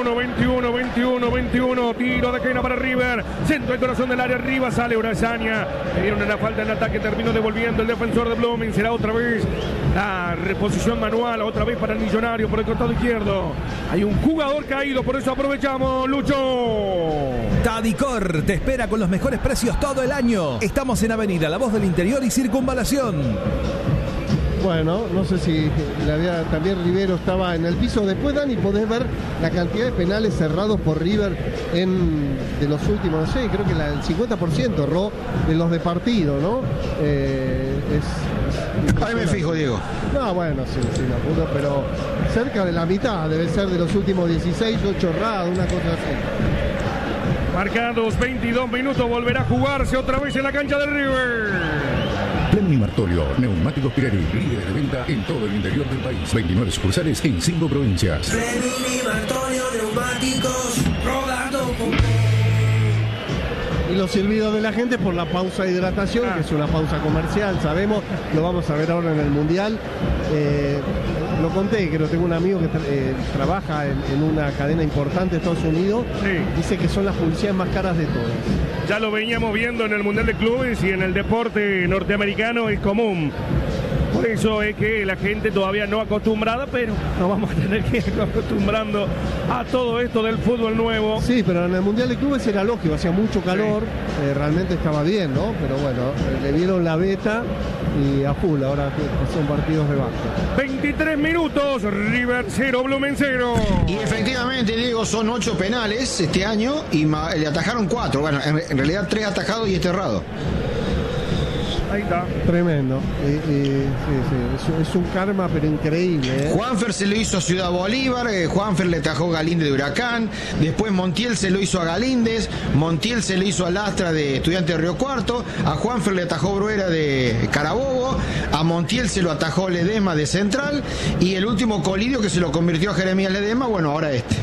[SPEAKER 1] Tiro de esquina para River. Centro del corazón del área, arriba sale Urazaña. Le dieron una falta en ataque, terminó devolviendo el defensor de Blooming. Será otra vez la reposición manual, otra vez para el Millonario por el costado izquierdo. Hay un jugador caído, por eso aprovechamos, Lucho.
[SPEAKER 8] Tadicor te espera con los mejores precios todo el año. Estamos en Avenida La Voz del Interior y Circunvalación.
[SPEAKER 2] Bueno, no sé si también Rivero estaba en el piso. Después, Dani, podés ver la cantidad de penales cerrados por River de los últimos, no sé, creo que el 50% erró de los de partido, ¿no?
[SPEAKER 3] Ahí me fijo, Diego.
[SPEAKER 2] No, bueno, sí, me apuro, pero cerca de la mitad debe ser de los últimos 16, 8 erradas, una cosa así.
[SPEAKER 1] Marcados 22 minutos, volverá a jugarse otra vez en la cancha del River.
[SPEAKER 9] Plenmi Martorio, neumáticos Pirelli, líderes de venta en todo el interior del país. 29 sucursales en 5 provincias.
[SPEAKER 10] Plenmi Martorio, neumáticos, rodando con...
[SPEAKER 2] Y los silbidos de la gente por la pausa de hidratación, que es una pausa comercial, sabemos, lo vamos a ver ahora en el Mundial. Lo conté, que tengo un amigo que trabaja en una cadena importante de Estados Unidos.
[SPEAKER 1] Sí.
[SPEAKER 2] Dice que son las publicidades más caras de todas.
[SPEAKER 1] Ya lo veníamos viendo en el Mundial de Clubes y en el deporte norteamericano es común. Por eso es que la gente todavía no acostumbrada, pero nos vamos a tener que ir acostumbrando a todo esto del fútbol nuevo.
[SPEAKER 2] Sí, pero en el Mundial de Clubes era lógico, hacía mucho calor, realmente estaba bien, ¿no? Pero bueno, le vieron la beta y a full, ahora son partidos de baja.
[SPEAKER 1] 23 minutos, River 0, Blumen 0.
[SPEAKER 3] Y efectivamente, Diego, son 8 penales este año y le atajaron 4. Bueno, en realidad 3 atajados y este errado.
[SPEAKER 1] Ahí está.
[SPEAKER 2] Tremendo. Sí, es un karma, pero increíble.
[SPEAKER 3] Juanfer se lo hizo a Ciudad Bolívar, Juanfer le atajó Galíndez de Huracán, después Montiel se lo hizo a Galíndez, Montiel se lo hizo a Lastra de Estudiantes de Río Cuarto, a Juanfer le atajó Bruera de Carabobo, a Montiel se lo atajó Ledesma de Central y el último Colidio que se lo convirtió a Jeremías Ledesma, bueno, ahora este.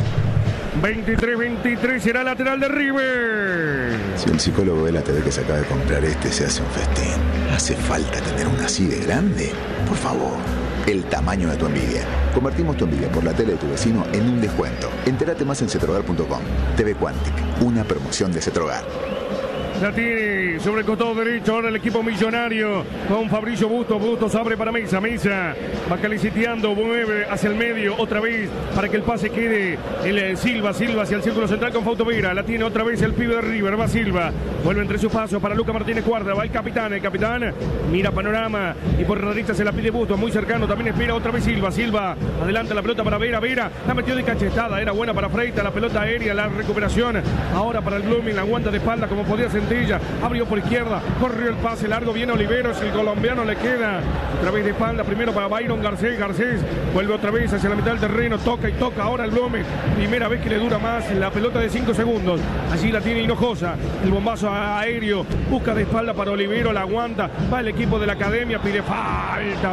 [SPEAKER 1] 23-23 será lateral de River.
[SPEAKER 11] Si el psicólogo ve la TV que se acaba de comprar se hace un festín. ¿Hace falta tener una así de grande? Por favor, el tamaño de tu envidia. Convertimos tu envidia por la tele de tu vecino en un descuento. Entérate más en cetrogar.com. TV Quantic, una promoción de Cetrogar.
[SPEAKER 1] La tiene sobre el costado derecho ahora el equipo Millonario con Fabricio Bustos. Bustos abre para Mesa. Mesa va caliciteando, mueve hacia el medio otra vez para que el pase quede el Silva hacia el círculo central con Fausto Vera. La tiene otra vez el pibe de River. Va Silva. Vuelve entre sus pasos para Lucas Martínez Cuarta. Va el capitán. El capitán mira panorama y por la derecha se la pide Bustos. Muy cercano. También espera otra vez Silva. Silva adelanta la pelota para Vera. Vera la metió de cachetada. Era buena para Freitas. La pelota aérea. La recuperación ahora para el Blooming. La aguanta de espalda como podía sentir. Abrió por izquierda, corrió el pase largo, viene Oliveros, el colombiano le queda otra vez de espalda, primero para Byron Garcés vuelve otra vez hacia la mitad del terreno, toca ahora el Blooming, primera vez que le dura más la pelota de 5 segundos, allí la tiene Hinojosa, el bombazo aéreo, busca de espalda para Oliveros, la aguanta, va el equipo de la academia, pide falta,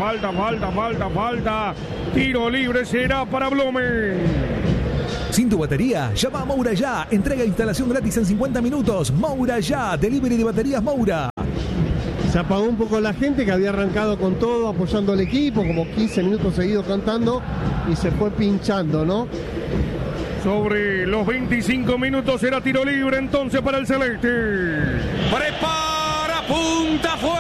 [SPEAKER 1] tiro libre será para Blooming.
[SPEAKER 8] Sin tu batería, llama a Moura Ya. Entrega e instalación gratis en 50 minutos. Moura Ya, delivery de baterías Moura.
[SPEAKER 2] Se apagó un poco la gente que había arrancado con todo, apoyando al equipo, como 15 minutos seguidos cantando, y se fue pinchando, ¿no?
[SPEAKER 1] Sobre los 25 minutos era tiro libre entonces para el celeste.
[SPEAKER 12] Prepara, punta, fue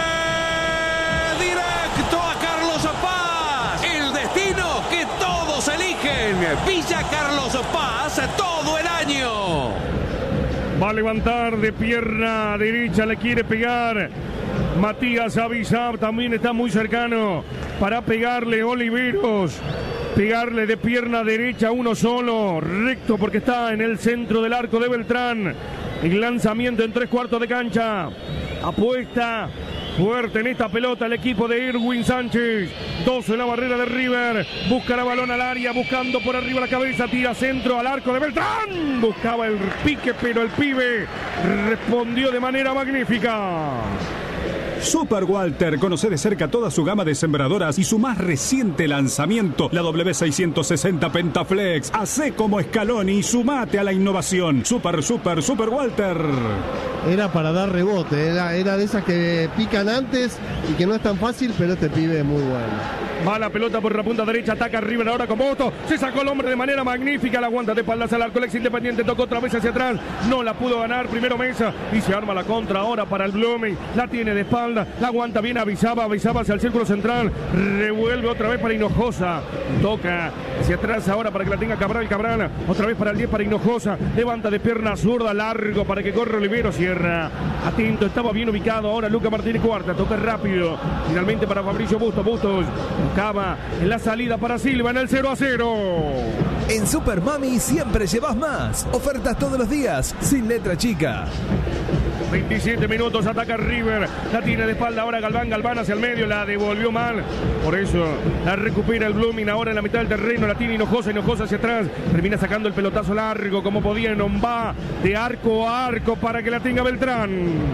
[SPEAKER 12] directo a Carlos Paz. El destino que todos eligen. Villa Carlos Paz todo el año.
[SPEAKER 1] Va a levantar de pierna derecha, le quiere pegar Matías Avizab, también está muy cercano para pegarle Oliveros. Pegarle de pierna derecha uno solo, recto porque está en el centro del arco de Beltrán. El lanzamiento en 3/4 de cancha. Apuesta fuerte en esta pelota el equipo de Erwin Sánchez. 2 en la barrera de River. Busca la balón al área, buscando por arriba la cabeza. Tira centro al arco de Beltrán. Buscaba el pique, pero el pibe respondió de manera magnífica.
[SPEAKER 13] Super Walter, conoce de cerca toda su gama de sembradoras y su más reciente lanzamiento, la W660 Pentaflex. Hacé como Scaloni y sumate a la innovación. Super Walter.
[SPEAKER 2] Era para dar rebote, era de esas que pican antes y que no es tan fácil, pero este pibe es muy bueno.
[SPEAKER 1] Va la pelota por la punta derecha, ataca River ahora con Boto. Se sacó el hombre de manera magnífica, la aguanta de espaldas al arco. El ex Independiente tocó otra vez hacia atrás, no la pudo ganar. Primero Mesa y se arma la contra ahora para el Blooming. La tiene de espalda, la aguanta bien Avizaba hacia el círculo central. Revuelve otra vez para Hinojosa. Toca hacia atrás ahora para que la tenga Cabral. Otra vez para el 10 para Hinojosa. Levanta de pierna zurda, largo para que corra Olivero. Cierra. Atento, estaba bien ubicado ahora Luca Martínez Cuarta. Toca rápido. Finalmente para Fabricio Bustos. Buscaba en la salida para Silva en el 0-0.
[SPEAKER 8] En Super Mami siempre llevas más. Ofertas todos los días, sin letra chica.
[SPEAKER 1] 27 minutos, ataca River, la tiene de espalda ahora Galván hacia el medio, la devolvió mal, por eso la recupera el Blooming ahora en la mitad del terreno, la tiene Hinojosa hacia atrás, termina sacando el pelotazo largo como podía, va de arco a arco para que la tenga Beltrán.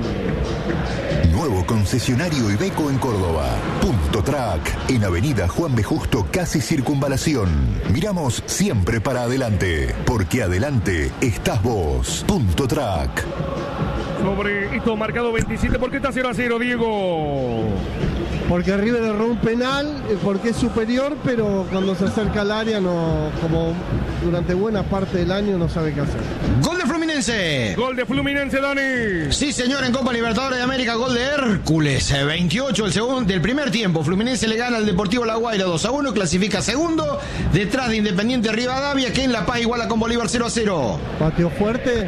[SPEAKER 14] Nuevo concesionario Iveco en Córdoba. Punto Track, en Avenida Juan B. Justo, casi Circunvalación. Miramos siempre para adelante, porque adelante estás vos. Punto Track.
[SPEAKER 1] Sobre esto marcado 27, ¿por qué está 0-0, Diego?
[SPEAKER 2] Porque River erró un penal, porque es superior, pero cuando se acerca al área, no, como durante buena parte del año, no sabe qué hacer.
[SPEAKER 3] Gol de Fluminense.
[SPEAKER 1] Gol de Fluminense, Dani.
[SPEAKER 3] Sí, señor, en Copa Libertadores de América, gol de Hércules. 28 del primer tiempo. Fluminense le gana al Deportivo La Guaira 2-1, clasifica segundo, detrás de Independiente Rivadavia, que en La Paz iguala con Bolívar 0-0.
[SPEAKER 2] ¿Pateó fuerte?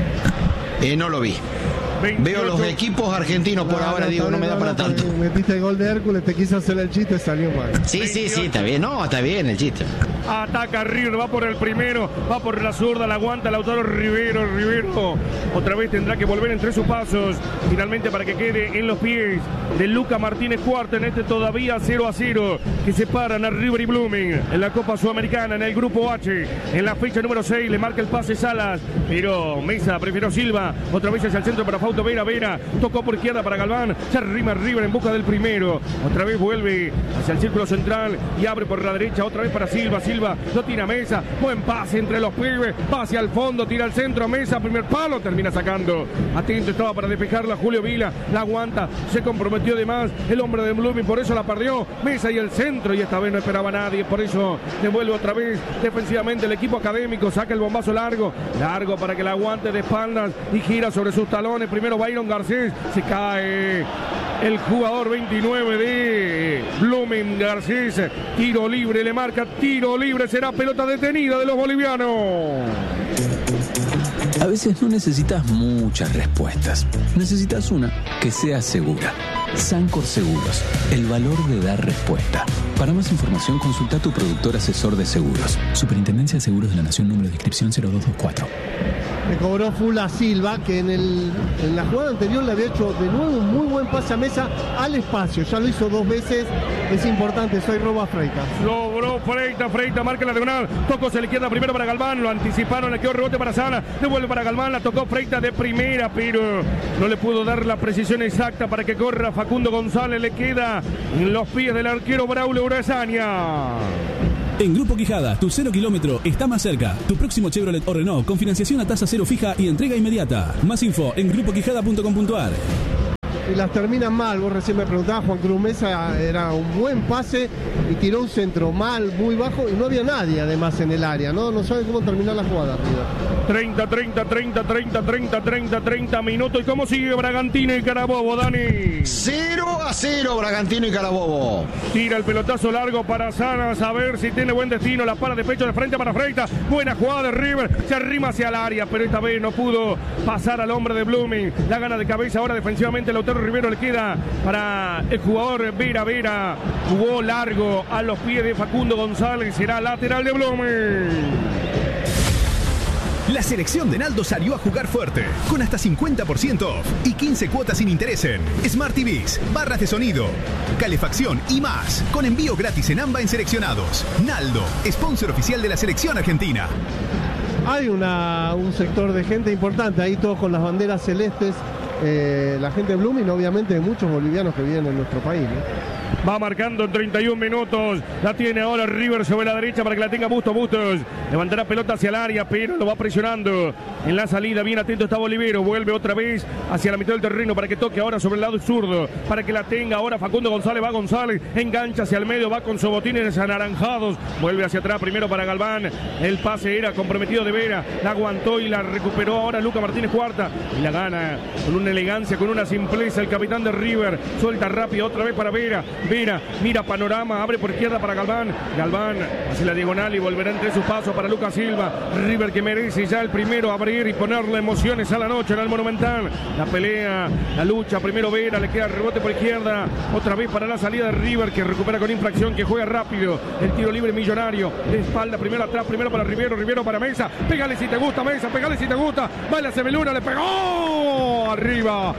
[SPEAKER 3] No lo vi. 28. Veo los equipos argentinos por ahora, Diego, no me da para tanto.
[SPEAKER 2] Metiste el gol de Hércules, te quise hacer el chiste, salió mal.
[SPEAKER 3] Sí, está bien. No, está bien el chiste.
[SPEAKER 1] Ataca River, va por el primero, va por la zurda, la aguanta Lautaro Rivero. Otra vez tendrá que volver entre sus pasos, finalmente para que quede en los pies de Luca Martínez Cuarta en este todavía 0-0, que separan a River y Blooming en la Copa Sudamericana, en el Grupo H, en la fecha número 6, le marca el pase Salas, pero Mesa prefirió Silva, otra vez hacia el centro para Fausto Vera, tocó por izquierda para Galván, se arrima River en busca del primero, otra vez vuelve hacia el círculo central y abre por la derecha, otra vez para Silva, lo tira a Mesa, buen pase entre los pibes, va hacia el fondo, tira al centro a Mesa, primer palo, termina sacando, atento estaba para despejarla Julio Vila, la aguanta, se comprometió de más, el hombre de Blooming, por eso la perdió, Mesa y el centro, y esta vez no esperaba a nadie, por eso devuelve otra vez defensivamente el equipo académico, saca el bombazo largo para que la aguante de espaldas y gira sobre sus talones, primero Byron Garcés, se cae el jugador 29 de Blooming, Garcés, tiro libre, le marca tiro libre, será pelota detenida de los bolivianos.
[SPEAKER 15] A veces no necesitas muchas respuestas, necesitas una que sea segura. Sancor Seguros, el valor de dar respuesta. Para más información consulta a tu productor asesor de seguros. Superintendencia de Seguros de la Nación, número de inscripción 0224.
[SPEAKER 2] Le cobró full a Silva, que en la jugada anterior le había hecho de nuevo un muy buen pase a Mesa al espacio. Ya lo hizo 2 veces, es importante, soy roba Freitas.
[SPEAKER 1] Logró Freitas, marca la diagonal, tocó hacia la izquierda primero para Galván, lo anticiparon, le quedó rebote para Sala, devuelve para Galván, la tocó Freitas de primera, pero no le pudo dar la precisión exacta para que corra Facundo González, le queda en los pies del arquero Braulio Urezaña.
[SPEAKER 4] En Grupo Quijada, tu 0 kilómetro está más cerca. Tu próximo Chevrolet o Renault con financiación a tasa cero fija y entrega inmediata. Más info en grupoquijada.com.ar.
[SPEAKER 2] y las terminan mal. Vos recién me preguntabas, Juan Cruz Mesa, era un buen pase y tiró un centro mal, muy bajo, y no había nadie además en el área, no sabe cómo terminar la jugada arriba.
[SPEAKER 1] 30 minutos. ¿Y cómo sigue Bragantino y Carabobo, Dani?
[SPEAKER 3] 0-0 Bragantino y Carabobo.
[SPEAKER 1] Tira el pelotazo largo para Sanas, a ver si tiene buen destino, la para de pecho de frente para Freitas. Buena jugada de River, se arrima hacia el área, pero esta vez no pudo pasar al hombre de Blooming. La gana de cabeza ahora defensivamente Lautaro Rivero, le queda para el jugador Vera. Jugó largo a los pies de Facundo González, será lateral de Blooming.
[SPEAKER 5] La selección de Naldo salió a jugar fuerte, con hasta 50% off y 15 cuotas sin interés en Smart TVs, barras de sonido, calefacción y más, con envío gratis en AMBA en seleccionados. Naldo, sponsor oficial de la selección argentina.
[SPEAKER 2] Hay un sector de gente importante ahí, todos con las banderas celestes. La gente de Blooming, obviamente, de muchos bolivianos que viven en nuestro país, ¿no?
[SPEAKER 1] Va marcando en 31 minutos. La tiene ahora River sobre la derecha para que la tenga Bustos. Levantará pelota hacia el área, pero lo va presionando. En la salida, bien atento está Bolivero. Vuelve otra vez hacia la mitad del terreno para que toque ahora sobre el lado zurdo. Para que la tenga ahora Facundo González. Va González, engancha hacia el medio. Va con sus botines anaranjados. Vuelve hacia atrás primero para Galván. El pase era comprometido de Vera. La aguantó y la recuperó ahora Luca Martínez Cuarta. Y la gana con una elegancia, con una simpleza el capitán de River. Suelta rápido otra vez para Vera. Mira panorama, abre por izquierda para Galván hacia la diagonal y volverá entre sus pasos para Lucas Silva. River que merece ya el primero abrir y ponerle emociones a la noche en el Monumental. La pelea, la lucha, primero Vera, le queda rebote por izquierda, otra vez para la salida de River que recupera con infracción, que juega rápido, el tiro libre Millonario, de espalda, primero atrás, primero para Rivero para Mesa, pégale si te gusta Mesa, pégale si te gusta, baila Sebeluna, le pegó, arriba,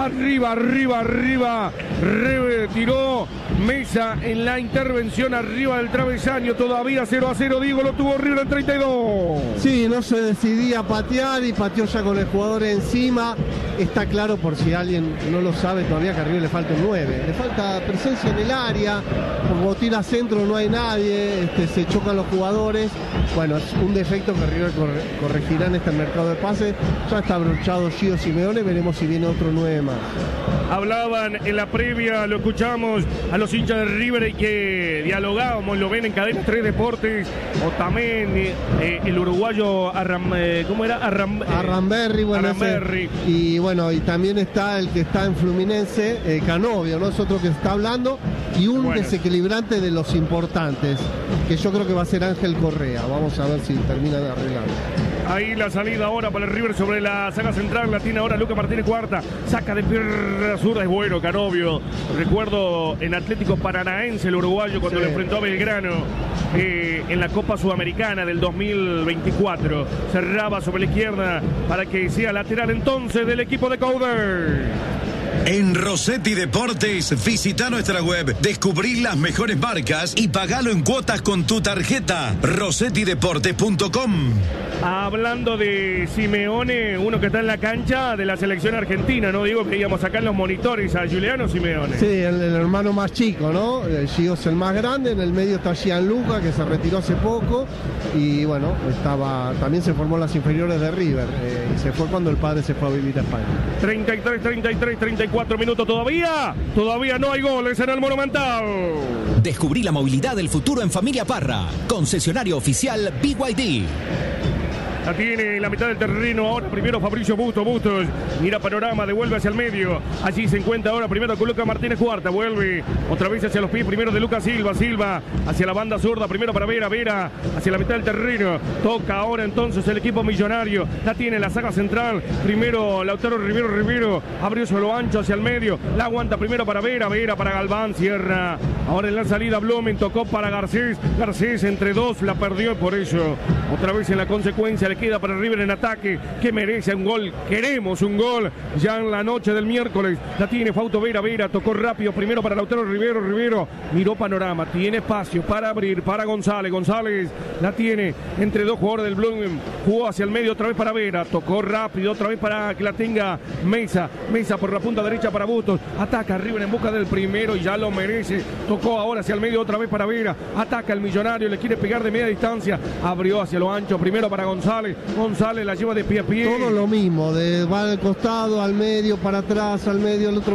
[SPEAKER 1] tiró Mesa en la intervención arriba del travesaño, todavía 0-0, Diego, lo tuvo River en 32.
[SPEAKER 2] Sí, no se decidía a patear y pateó ya con el jugador encima. Está claro, por si alguien no lo sabe todavía, que a River le falta un 9. Le falta presencia en el área, como tira centro no hay nadie, se chocan los jugadores. Bueno, es un defecto que River corregirá en este mercado de pases. Ya está abrochado Gio Simeone, veremos si viene otro 9 más.
[SPEAKER 1] Hablaban en la previa, lo escuchamos a los hinchas de River y que dialogábamos, lo ven en Cadena 3 Deportes, o también el uruguayo
[SPEAKER 2] Arramberri, bueno,
[SPEAKER 1] Arramberri.
[SPEAKER 2] Y bueno, y también está el que está en Fluminense, Canovio, ¿no? Es otro que está hablando, y un desequilibrante de los importantes, que yo creo que va a ser Ángel Correa. Vamos a ver si termina de arreglar.
[SPEAKER 1] Ahí la salida ahora para el River sobre la saga central, la tiene ahora Luca Martínez Cuarta, saca de pierna zurda, es bueno Canovio. Recuerdo en Atlético Paranaense el uruguayo cuando le enfrentó a Belgrano en la Copa Sudamericana del 2024. Cerraba sobre la izquierda para que sea lateral entonces del equipo de Couder.
[SPEAKER 6] En Rossetti Deportes, visita nuestra web, descubrí las mejores marcas y pagalo en cuotas con tu tarjeta. RossettiDeportes.com.
[SPEAKER 1] Hablando de Simeone, uno que está en la cancha de la selección argentina, ¿no? Digo, veíamos acá en los monitores a Giuliano Simeone.
[SPEAKER 2] Sí, el hermano más chico, ¿no? Gio es el más grande, en el medio está Gianluca, que se retiró hace poco, y bueno, también se formó en las inferiores de River, y se fue cuando el padre se fue a vivir a España.
[SPEAKER 1] 34 minutos todavía no hay goles en el Monumental.
[SPEAKER 7] Descubrí la movilidad del futuro en Familia Parra, concesionario oficial BYD.
[SPEAKER 1] La tiene en la mitad del terreno ahora primero Fabricio Bustos, mira panorama, devuelve hacia el medio, allí se encuentra ahora primero con Lucas Martínez Cuarta, vuelve otra vez hacia los pies primero de Lucas Silva hacia la banda zurda, primero para Vera hacia la mitad del terreno, toca ahora entonces el equipo millonario, la tiene en la saga central, primero Lautaro Rivero, abrió solo ancho hacia el medio, la aguanta primero para Vera para Galván, cierra, ahora en la salida Blooming, tocó para Garcés entre dos, la perdió, por eso otra vez en la consecuencia le queda para River en ataque, que merece un gol, queremos un gol ya en la noche del miércoles, la tiene Fausto Vera, tocó rápido primero para Lautaro Rivero, miró panorama, tiene espacio para abrir, para González, la tiene entre dos jugadores del Blooming, jugó hacia el medio otra vez para Vera, tocó rápido otra vez para que la tenga Mesa por la punta derecha para Bustos, ataca River en busca del primero y ya lo merece, tocó ahora hacia el medio otra vez para Vera, ataca el millonario, le quiere pegar de media distancia, abrió hacia lo ancho, primero para González la lleva de pie a pie.
[SPEAKER 2] Todo lo mismo, va al costado, al medio, para atrás, al medio, al otro